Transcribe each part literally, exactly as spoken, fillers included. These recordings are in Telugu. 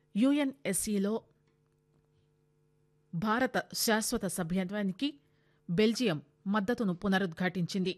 యుఎన్ఎస్సిలో భారత శాశ్వత సభ్యత్వానికి బెల్జియం మద్దతును పునరుద్ఘాటించింది.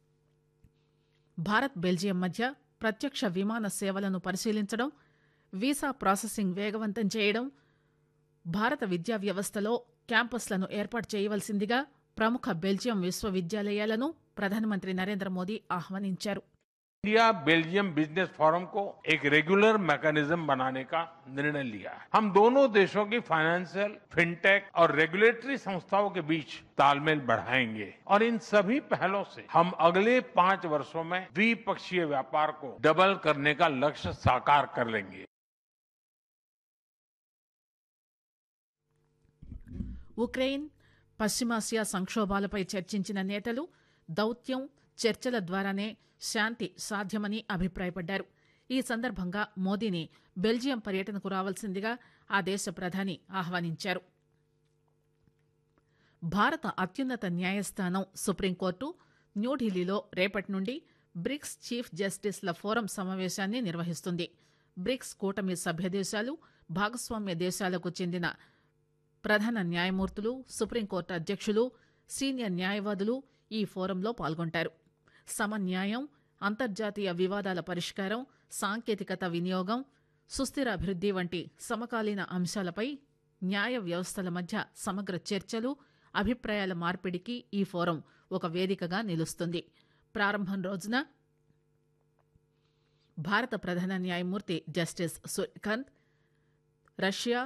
భారత్ బెల్జియం మధ్య ప్రత్యక్ష విమాన సేవలను పరిశీలించడం, వీసా ప్రాసెసింగ్ వేగవంతం చేయడం, భారత విద్యా వ్యవస్థలో క్యాంపస్లను ఏర్పాటు చేయవలసిందిగా ప్రముఖ బెల్జియం విశ్వవిద్యాలయాలను ప్రధానమంత్రి నరేంద్ర మోదీ ఆహ్వానించారు. इंडिया बेल्जियम बिजनेस फोरम को एक रेगुलर मैकेनिज्म बनाने का निर्णय लिया है. हम दोनों देशों की फाइनेंशियल, फिनटेक और रेगुलेटरी संस्थाओं के बीच तालमेल बढ़ाएंगे और इन सभी पहलों से हम अगले पांच वर्षों में द्विपक्षीय व्यापार को डबल करने का लक्ष्य साकार कर लेंगे. ఉక్రెయిన్, పశ్చిమాసియా సంక్షోభాలపై చర్చించిన నేతలు దౌత్యం, చర్చల ద్వారానే శాంతి సాధ్యమని అభిప్రాయపడ్డారు. ఈ సందర్భంగా మోదీని బెల్జియం పర్యటనకు రావాల్సిందిగా ఆ దేశ ప్రధాని ఆహ్వానించారు. భారత అత్యున్నత న్యాయస్థానం సుప్రీంకోర్టు న్యూఢిల్లీలో రేపటి నుండి బ్రిక్స్ చీఫ్ జస్టిస్ల ఫోరం సమావేశాన్ని నిర్వహిస్తుంది. బ్రిక్స్ కూటమి సభ్యదేశాలు, భాగస్వామ్య దేశాలకు చెందిన ప్రధాన న్యాయమూర్తులు, సుప్రీంకోర్టు అధ్యక్షులు, సీనియర్ న్యాయవాదులు ఈ ఫోరంలో పాల్గొంటారు. సమన్యాయం, అంతర్జాతీయ వివాదాల పరిష్కారం, సాంకేతికత వినియోగం, సుస్థిర అభివృద్ది వంటి సమకాలీన అంశాలపై న్యాయ వ్యవస్థల మధ్య సమగ్ర చర్చలు, అభిప్రాయాల మార్పిడికి ఈ ఫోరం ఒక వేదికగా నిలుస్తుంది. ప్రారంభం రోజున భారత ప్రధాన న్యాయమూర్తి జస్టిస్ సూర్యకాంత్, రష్యా,